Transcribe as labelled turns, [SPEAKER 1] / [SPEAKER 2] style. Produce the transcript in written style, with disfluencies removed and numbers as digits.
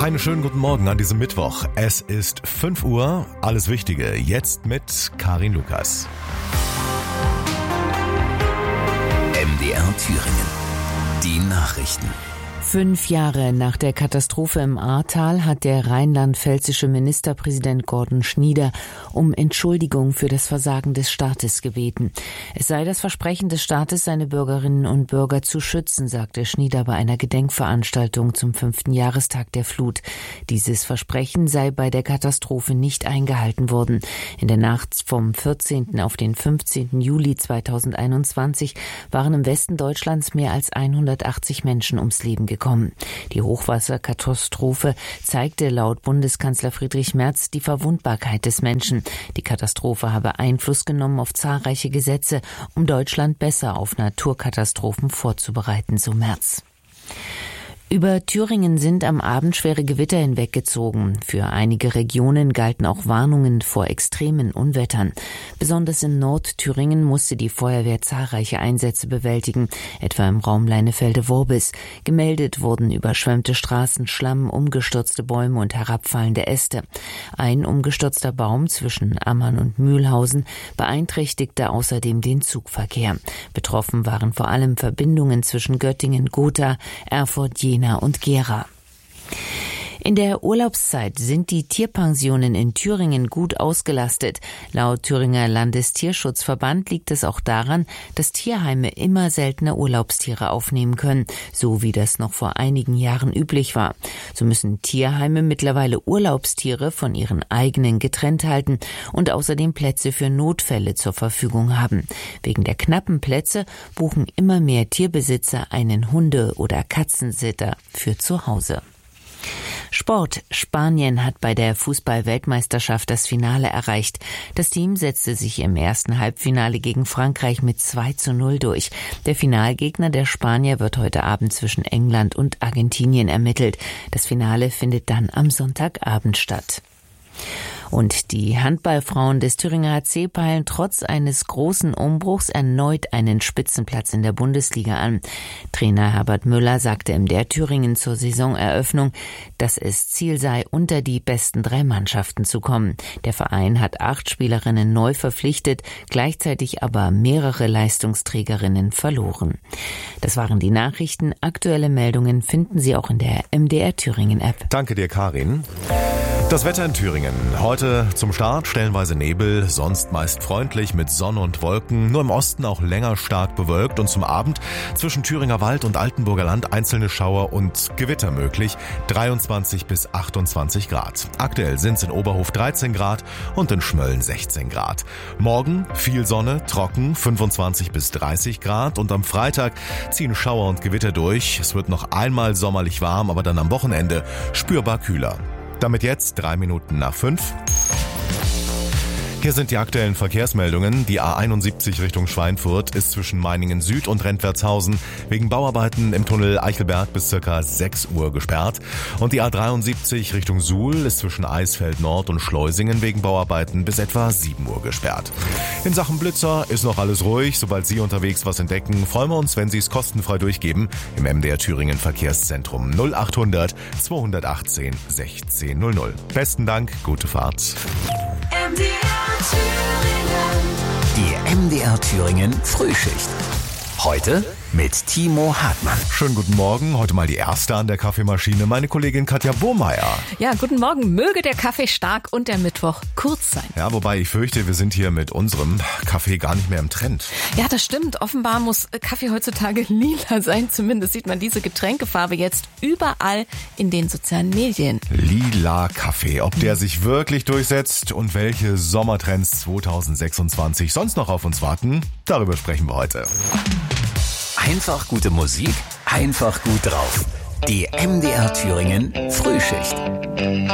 [SPEAKER 1] Einen schönen guten Morgen an diesem Mittwoch. Es ist 5 Uhr. Alles Wichtige jetzt mit Karin Lukas.
[SPEAKER 2] MDR Thüringen. Die Nachrichten.
[SPEAKER 3] 5 Jahre nach der Katastrophe im Ahrtal hat der rheinland-pfälzische Ministerpräsident Gordon Schnieder um Entschuldigung für das Versagen des Staates gebeten. Es sei das Versprechen des Staates, seine Bürgerinnen und Bürger zu schützen, sagte Schnieder bei einer Gedenkveranstaltung zum 5. Jahrestag der Flut. Dieses Versprechen sei bei der Katastrophe nicht eingehalten worden. In der Nacht vom 14. auf den 15. Juli 2021 waren im Westen Deutschlands mehr als 180 Menschen ums Leben gekommen. Die Hochwasserkatastrophe zeigte laut Bundeskanzler Friedrich Merz die Verwundbarkeit des Menschen. Die Katastrophe habe Einfluss genommen auf zahlreiche Gesetze, um Deutschland besser auf Naturkatastrophen vorzubereiten, so Merz. Über Thüringen sind am Abend schwere Gewitter hinweggezogen. Für einige Regionen galten auch Warnungen vor extremen Unwettern. Besonders in Nordthüringen musste die Feuerwehr zahlreiche Einsätze bewältigen, etwa im Raum Leinefelde-Worbis. Gemeldet wurden überschwemmte Straßen, Schlamm, umgestürzte Bäume und herabfallende Äste. Ein umgestürzter Baum zwischen Ammann und Mühlhausen beeinträchtigte außerdem den Zugverkehr. Betroffen waren vor allem Verbindungen zwischen Göttingen, Gotha, Erfurt, Jena und Gera. In der Urlaubszeit sind die Tierpensionen in Thüringen gut ausgelastet. Laut Thüringer Landestierschutzverband liegt es auch daran, dass Tierheime immer seltener Urlaubstiere aufnehmen können, so wie das noch vor einigen Jahren üblich war. So müssen Tierheime mittlerweile Urlaubstiere von ihren eigenen getrennt halten und außerdem Plätze für Notfälle zur Verfügung haben. Wegen der knappen Plätze buchen immer mehr Tierbesitzer einen Hunde- oder Katzensitter für zu Hause. Sport. Spanien hat bei der Fußball-Weltmeisterschaft das Finale erreicht. Das Team setzte sich im ersten Halbfinale gegen Frankreich mit 2:0 durch. Der Finalgegner der Spanier wird heute Abend zwischen England und Argentinien ermittelt. Das Finale findet dann am Sonntagabend statt. Und die Handballfrauen des Thüringer HC peilen trotz eines großen Umbruchs erneut einen Spitzenplatz in der Bundesliga an. Trainer Herbert Müller sagte im MDR Thüringen zur Saisoneröffnung, dass es Ziel sei, unter die besten 3 Mannschaften zu kommen. Der Verein hat 8 Spielerinnen neu verpflichtet, gleichzeitig aber mehrere Leistungsträgerinnen verloren. Das waren die Nachrichten. Aktuelle Meldungen finden Sie auch in der MDR Thüringen App.
[SPEAKER 1] Danke dir, Karin. Das Wetter in Thüringen. Heute zum Start stellenweise Nebel, sonst meist freundlich mit Sonne und Wolken. Nur im Osten auch länger stark bewölkt und zum Abend zwischen Thüringer Wald und Altenburger Land einzelne Schauer und Gewitter möglich. 23 bis 28 Grad. Aktuell sind es in Oberhof 13 Grad und in Schmölln 16 Grad. Morgen viel Sonne, trocken, 25 bis 30 Grad und am Freitag ziehen Schauer und Gewitter durch. Es wird noch einmal sommerlich warm, aber dann am Wochenende spürbar kühler. Damit jetzt 3 Minuten nach 5. Hier sind die aktuellen Verkehrsmeldungen. Die A71 Richtung Schweinfurt ist zwischen Meiningen Süd und Rentwertshausen wegen Bauarbeiten im Tunnel Eichelberg bis ca. 6 Uhr gesperrt. Und die A73 Richtung Suhl ist zwischen Eisfeld Nord und Schleusingen wegen Bauarbeiten bis etwa 7 Uhr gesperrt. In Sachen Blitzer ist noch alles ruhig. Sobald Sie unterwegs was entdecken, freuen wir uns, wenn Sie es kostenfrei durchgeben im MDR Thüringen Verkehrszentrum 0800 218 1600. Besten Dank, gute Fahrt.
[SPEAKER 2] Die MDR Thüringen Frühschicht. Heute mit Timo Hartmann.
[SPEAKER 1] Schönen guten Morgen. Heute mal die erste an der Kaffeemaschine, meine Kollegin Katja Bohmeier.
[SPEAKER 4] Ja, guten Morgen. Möge der Kaffee stark und der Mittwoch kurz sein.
[SPEAKER 1] Ja, wobei ich fürchte, wir sind hier mit unserem Kaffee gar nicht mehr im Trend.
[SPEAKER 4] Ja, das stimmt. Offenbar muss Kaffee heutzutage lila sein. Zumindest sieht man diese Getränkefarbe jetzt überall in den sozialen Medien.
[SPEAKER 1] Lila Kaffee. Ob der sich wirklich durchsetzt und welche Sommertrends 2026 sonst noch auf uns warten, darüber sprechen wir heute.
[SPEAKER 2] Einfach gute Musik, einfach gut drauf. Die MDR Thüringen Frühschicht.